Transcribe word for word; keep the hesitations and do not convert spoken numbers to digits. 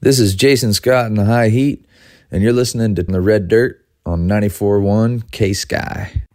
This is Jason Scott in the High Heat, and you're listening to The Red Dirt on ninety-four point one K-Sky.